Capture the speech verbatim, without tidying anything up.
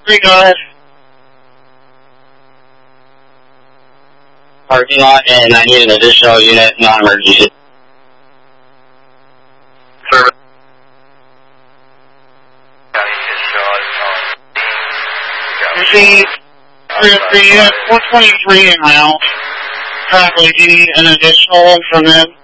three, go ahead. Parking lot, and I need an additional unit, non-emergency. Service. three oh three, four twenty-three in route. Probably need an additional from them.